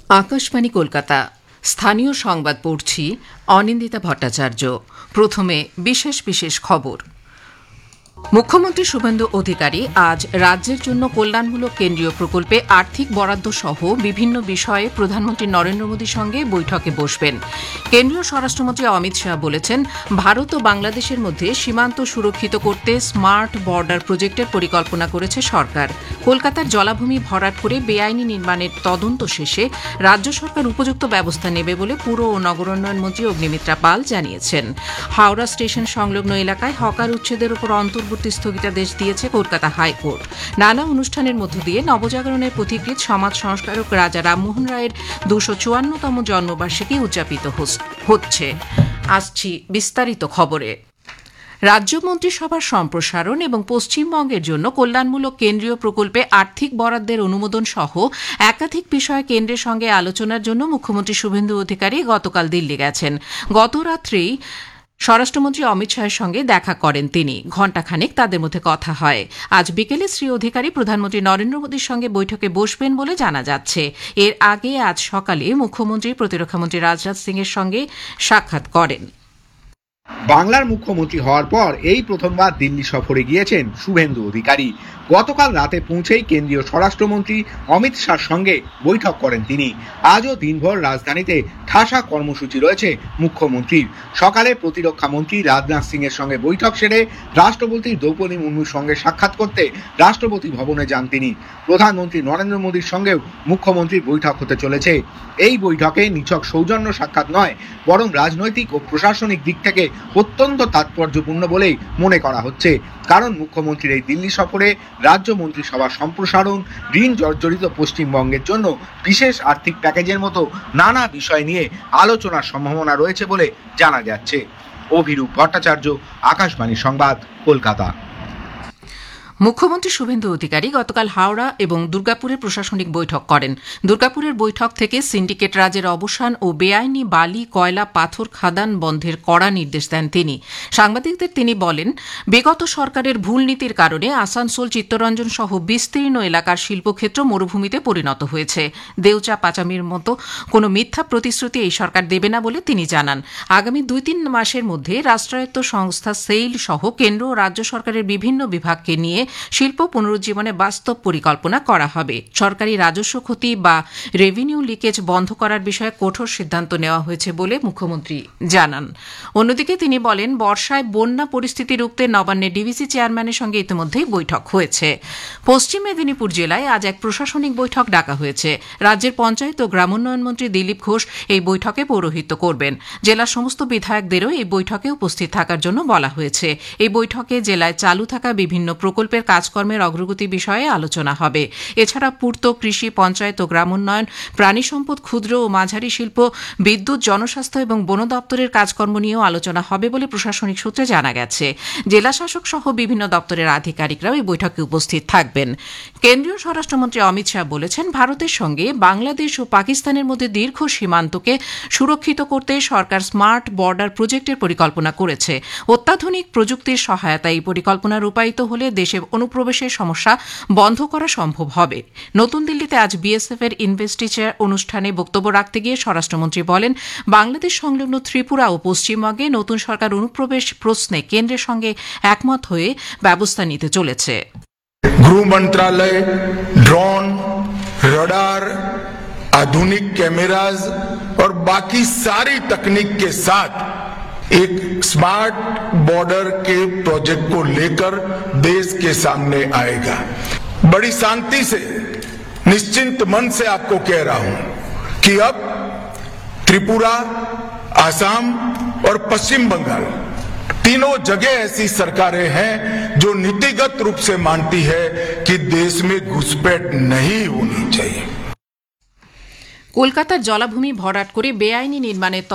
আকাশবাণী কলকাতা স্থানীয় সংবাদ পড়ছি অনিন্দিতা ভট্টাচার্য। প্রথমে বিশেষ বিশেষ খবর। মুখ্যমন্ত্রী শুভেন্দু অধিকারী আজ রাজ্যের জন্য কল্যাণমূলক কেন্দ্রীয় প্রকল্পে আর্থিক বরাদ্দ সহ বিভিন্ন বিষয়ে প্রধানমন্ত্রী নরেন্দ্র মোদীর সঙ্গে বৈঠকে বসবেন। কেন্দ্রীয় স্বরাষ্ট্রমন্ত্রী অমিত শাহ বলেছেন, ভারত ও বাংলাদেশের মধ্যে সীমান্ত সুরক্ষিত করতে স্মার্ট বর্ডার প্রজেক্টের পরিকল্পনা করেছে সরকার। কলকাতার জলাভূমি ভরাট করে বেআইনি নির্মাণের তদন্ত শেষে রাজ্য সরকার উপযুক্ত ব্যবস্থা নেবে বলে পুর ও নগরোন্নয়ন মন্ত্রী অগ্নিমিত্রা পাল জানিয়েছেন। হাওড়া স্টেশন সংলগ্ন এলাকায় হকার উচ্ছেদের উপর অন্তর্বর্তী স্থগিতাদেশ দিয়েছে কলকাতা হাইকোর্ট। নানা অনুষ্ঠানের মধ্য দিয়ে নবজাগরণের পথিকৃৎ সমাজ সংস্কারক রাজা রামমোহন রায়ের ২৫৪তম জন্মবার্ষিকী উদযাপিত হচ্ছে। আসছি বিস্তারিত খবরে। রাজ্য মন্ত্রিসভার সম্প্রসারণ এবং পশ্চিমবঙ্গের জন্য কল্যাণমূলক কেন্দ্রীয় প্রকল্পে আর্থিক বরাদ্দের অনুমোদন সহ একাধিক বিষয়ে কেন্দ্রের সঙ্গে আলোচনার জন্য মুখ্যমন্ত্রী শুভেন্দু অধিকারী গতকাল দিল্লি গেছেন। গত রাত্রেই স্বরাষ্ট্রমন্ত্রী অমিত শাহের সঙ্গে দেখা করেন তিনি। ঘণ্টাখানেক তাদের মধ্যে কথা হয়। আজ বিকেলে শ্রী অধিকারী প্রধানমন্ত্রী নরেন্দ্র মোদীর সঙ্গে বৈঠকে বসবেন বলে জানা যাচ্ছে। এর আগে আজ সকালে মুখ্যমন্ত্রী প্রতিরক্ষামন্ত্রী রাজনাথ সিং এর সঙ্গে সাক্ষাৎ করেন। বাংলার মুখ্যমন্ত্রী হওয়ার পর এই প্রথমবার দিল্লি সফরে গিয়েছেন শুভেন্দু অধিকারী। গতকাল রাতে পৌঁছেই কেন্দ্রীয় স্বরাষ্ট্রমন্ত্রী অমিত শাহর সঙ্গে বৈঠক করেন তিনি। আজও দিনভর রাজধানীতে ঠাসা কর্মসূচি রয়েছে মুখ্যমন্ত্রীর। সকালে প্রতিরক্ষা মন্ত্রী রাজনাথ সিং এর সঙ্গে বৈঠক সেরে রাষ্ট্রপতি দ্রৌপদী মুর্মুর সঙ্গে সাক্ষাৎ করতে রাষ্ট্রপতি ভবনে যান তিনি। প্রধানমন্ত্রী নরেন্দ্র মোদীর সঙ্গেও মুখ্যমন্ত্রীর বৈঠক হতে চলেছে। এই বৈঠকে নিছক সৌজন্য সাক্ষাৎ নয়, বরং রাজনৈতিক ও প্রশাসনিক দিক থেকে অত্যন্ত তাৎপর্যপূর্ণ বলেই মনে করা হচ্ছে। কারণ মুখ্যমন্ত্রীর এই দিল্লি সফরে রাজ্য মন্ত্রিসভার সম্প্রসারণ, ঋণ জর্জরিত পশ্চিমবঙ্গের জন্য বিশেষ আর্থিক প্যাকেজের মতো নানা বিষয় নিয়ে আলোচনার সম্ভাবনা রয়েছে বলে জানা যাচ্ছে। অভিরূপ ভট্টাচার্য, আকাশবাণী সংবাদ, কলকাতা। মুখ্যমন্ত্রী শুভেন্দু অধিকারী গতকাল হাওড়া এবং দুর্গাপুরে প্রশাসনিক বৈঠক করেন। দুর্গাপুরের বৈঠক থেকে সিন্ডিকেট রাজের অবসান ও বেআইনি বালি, কয়লা, পাথর খাদান বন্ধের কড়া নির্দেশ দেন তিনি। সাংবাদিকদের তিনি বলেন, বিগত সরকারের ভুল নীতির কারণে আসানসোল, চিত্তরঞ্জন সহ বিস্তীর্ণ এলাকার শিল্পক্ষেত্র মরুভূমিতে পরিণত হয়েছে। দেউচা পাচামির মতো কোনো মিথ্যা প্রতিশ্রুতি এই সরকার দেবে না বলে তিনি জানান। আগামী ২-৩ মাসের মধ্যে রাষ্ট্রায়ত্ত সংস্থা সেইল সহ কেন্দ্র ও রাজ্য সরকারের বিভিন্ন বিভাগকে নিয়ে শিল্প পুনরুজ্জীবনে বাস্তব পরিকল্পনা করা হবে। সরকারি রাজস্ব ক্ষতি বা রেভিনিউ লিকেজ বন্ধ করার বিষয়ে কঠোর সিদ্ধান্ত নেওয়া হয়েছে বলে মুখ্যমন্ত্রী জানান। অন্যদিকে তিনি বলেন, বর্ষায় বন্যা পরিস্থিতি রুখতে নবান্নের ডিভিসি চেয়ারম্যানের সঙ্গে ইতিমধ্যেই বৈঠক হয়েছে। পশ্চিম মেদিনীপুর জেলায় আজ এক প্রশাসনিক বৈঠক ডাকা হয়েছে। রাজ্যের পঞ্চায়েত ও গ্রামোন্নয়ন মন্ত্রী দিলীপ ঘোষ এই বৈঠকে পৌরোহিত্য করবেন। জেলার সমস্ত বিধায়কদেরও এই বৈঠকে উপস্থিত থাকার জন্য বলা হয়েছে। এই বৈঠকে জেলায় চালু থাকা বিভিন্ন প্রকল্পের কাজকর্মের অগ্রগতি বিষয়ে আলোচনা হবে। এছাড়া পূর্ত, কৃষি, পঞ্চায়েত ও গ্রামোন্নয়ন, প্রাণী সম্পদ, ক্ষুদ্র ও মাঝারি শিল্প, বিদ্যুৎ, জনস্বাস্থ্য এবং বন দপ্তরের কাজকর্ম নিয়েও আলোচনা হবে বলে প্রশাসনিক সূত্রে জানা গেছে। জেলা শাসক সহ বিভিন্ন দপ্তরের আধিকারিকরাও এই বৈঠকে উপস্থিত থাকবেন। কেন্দ্রীয় স্বরাষ্ট্রমন্ত্রী অমিত শাহ বলেছেন, ভারতের সঙ্গে বাংলাদেশ ও পাকিস্তানের মধ্যে দীর্ঘ সীমান্তকে সুরক্ষিত করতে সরকার স্মার্ট বর্ডার প্রজেক্টের পরিকল্পনা করেছে। অত্যাধুনিক প্রযুক্তির সহায়তায় এই পরিকল্পনা রূপায়িত হলে দেশে অনুপ্রবেশের সমস্যা বন্ধ করা সম্ভব হবে। নতুন দিল্লিতে আজ বিএসএফ এর ইনভেস্টিচার অনুষ্ঠানে বক্তব্য রাখতে গিয়ে স্বরাষ্ট্রমন্ত্রী বলেন, বাংলাদেশ সংলগ্ন ত্রিপুরা ও পশ্চিমবঙ্গে নতুন সরকার অনুপ্রবেশ প্রশ্নে কেন্দ্রের সঙ্গে একমত হয়ে ব্যবস্থা নিতে চলেছে। गृह मंत्रालय ड्रोन, रडार, आधुनिक कैमराज और बाकी सारी तकनीक के साथ एक स्मार्ट बॉर्डर के प्रोजेक्ट को लेकर देश के सामने आएगा। बड़ी शांति से, निश्चिंत मन से आपको कह रहा हूं कि अब त्रिपुरा, आसाम और पश्चिम बंगाल तीनों जगह ऐसी सरकारें हैं जो नीतिगत रूप से मानती है कि देश में घुसपैठ नहीं होनी चाहिए। কলকাতার জলাভূমি ভরাট করে বেআইনি নির্মাণের